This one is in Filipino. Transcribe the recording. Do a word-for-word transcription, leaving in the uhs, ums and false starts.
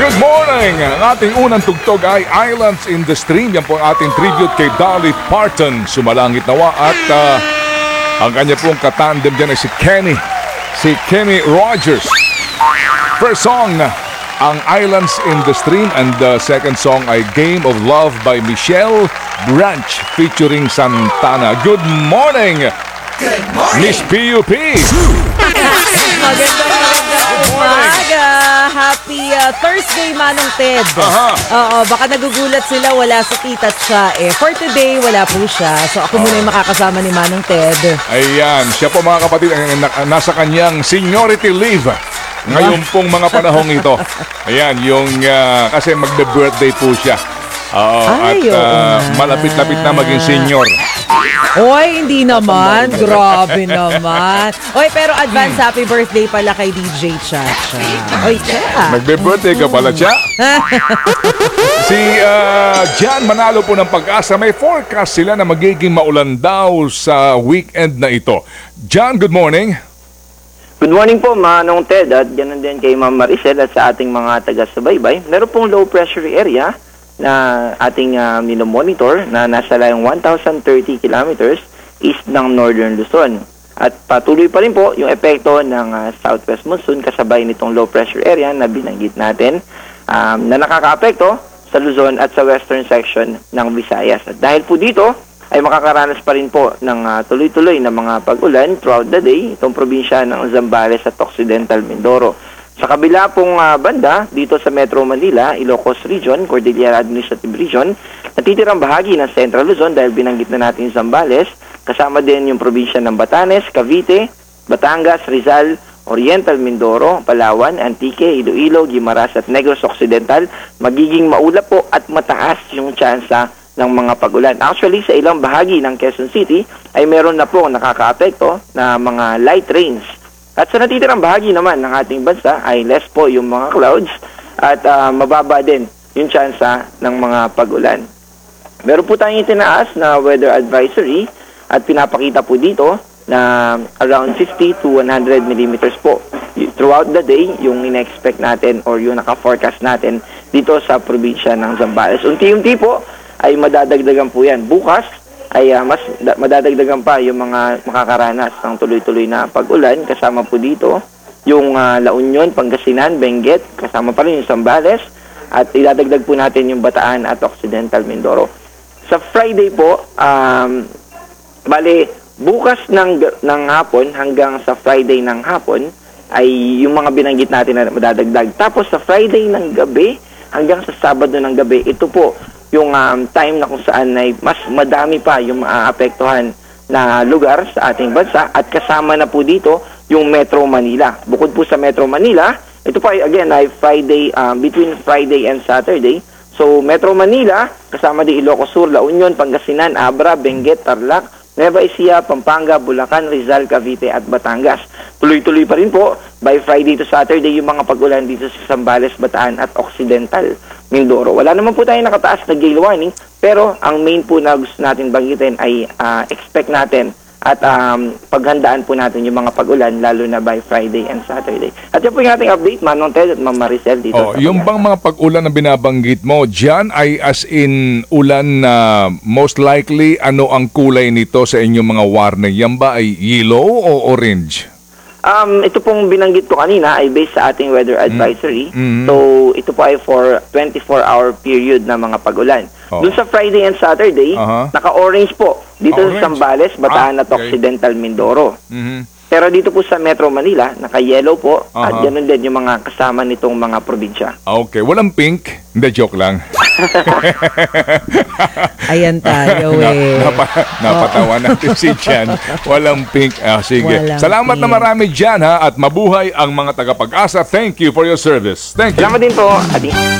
Good morning! Ang ating unang tugtog ay Islands in the Stream. Yan po ang ating tribute kay Dolly Parton. Sumalangit nawa at uh, ang kanya pong katandem dyan ay si Kenny. Si Kenny Rogers. First song, ang Islands in the Stream. And the second song ay Game of Love by Michelle Branch featuring Santana. Good morning! Good morning! Miss P U P! Magandang magandang umaga. Happy uh, Thursday, Manong Ted. Aha. Oo, baka nagugulat sila, wala sa tita't siya. Eh, for today, wala po siya. So ako muna yung makakasama ni Manong Ted. Ayan, siya po mga kapatid ang na- nasa kanyang seniority leave. Ngayon pong mga panahong ito. Ayan, yung uh, kasi magbe-birthday po siya. Oo, at Ay, oo uh, nga. malapit-lapit na maging senior. Oy, hindi naman. Grabe naman. Oy, pero advance happy birthday pala kay D J Chacha. Oy, Cha. Magbe-birthday ka pala siya. Si uh, Jan Manalo po ng Pag-asa. May forecast sila na magiging maulan daw sa weekend na ito. Jan, good morning. Good morning po, Manong Ted, at ganoon din kay Ma'am Maricel at sa ating mga taga-subaybay. Meron pong low pressure area na ating uh, minomonitor na nasa layong one thousand thirty kilometers east ng Northern Luzon. At patuloy pa rin po yung epekto ng uh, southwest monsoon kasabay nitong low pressure area na binanggit natin um, na nakakaapekto sa Luzon at sa western section ng Visayas. At dahil po dito, ay makakaranas pa rin po ng uh, tuloy-tuloy na mga pag-ulan throughout the day itong probinsya ng Zambales at Occidental Mindoro. Sa kabila pong uh, banda, dito sa Metro Manila, Ilocos Region, Cordillera Administrative Region, natitirang bahagi ng Central Luzon dahil binanggit na natin yung Zambales, kasama din yung probinsya ng Batanes, Cavite, Batangas, Rizal, Oriental Mindoro, Palawan, Antique, Iloilo, Guimaras at Negros Occidental, magiging maulap po at mataas yung tsansa ng mga pag-ulan. Actually, sa ilang bahagi ng Quezon City ay meron na po nakakaapekto na mga light rains. At sa natitirang bahagi naman ng ating bansa ay less po yung mga clouds at uh, mababa din yung tsansa ng mga pag-ulan. Meron po tayong itinaas na weather advisory at pinapakita po dito na around fifty to one hundred millimeters po throughout the day yung in-expect natin or yung naka-forecast natin dito sa probinsya ng Zambales. Unti-unti po ay madadagdagan po yan. Bukas ay uh, mas da- madadagdagan pa yung mga makakaranas ng tuloy-tuloy na pag-ulan. Kasama po dito yung uh, La Union, Pangasinan, Benguet, kasama pa rin yung Zambales, at idadagdag po natin yung Bataan at Occidental Mindoro. Sa Friday po, um, bali, bukas ng, ng hapon hanggang sa Friday ng hapon ay yung mga binanggit natin na madadagdag. Tapos sa Friday ng gabi hanggang sa Sabado ng gabi, ito po yung um, time na kung saan ay mas madami pa yung maaapektuhan na lugar sa ating bansa at kasama na po dito yung Metro Manila. Bukod po sa Metro Manila, ito po ay again ay Friday, um, between Friday and Saturday. So Metro Manila, kasama din Ilocos Sur, La Union, Pangasinan, Abra, Benguet, Tarlac, Nueva Ecija, Pampanga, Bulacan, Rizal, Cavite at Batangas. Tuloy-tuloy pa rin po by Friday to Saturday yung mga pag-ulan dito sa Zambales, Bataan at Occidental Mindoro. Wala naman po tayong nakataas na gale warning, pero ang main po na gusto natin banggitin ay uh, expect natin at um, paghandaan po natin yung mga pag-ulan lalo na by Friday and Saturday. At yan po yung ating update, Manong Ted at Ma'am Maricel dito. Oh, sa yung bang mga pag-ulan na binabanggit mo, Jan, ay as in ulan na most likely ano ang kulay nito sa inyong mga warning? Yan ba ay yellow o orange? Um, ito pong binanggit ko kanina ay based sa ating weather advisory. Mm-hmm. So, ito po ay for twenty-four hour period na mga pag-ulan. Oh. Doon sa Friday and Saturday, Uh-huh. naka-orange po. Dito Orange. sa Zambales, Bataan Ah, at okay. Occidental Mindoro. Mhm. Pero dito po sa Metro Manila, naka-yellow po. At Uh-huh. ganoon din yung mga kasama nitong mga probinsya. Okay, walang pink. Hindi, joke lang. Ayan tayo eh. Napa, napatawa natin si Jan. Walang pink. Ah, sige. Walang Salamat na pink. marami, Jan, ha? At mabuhay ang mga tagapag-asa. Thank you for your service. Thank you. Salamat din po, Adi.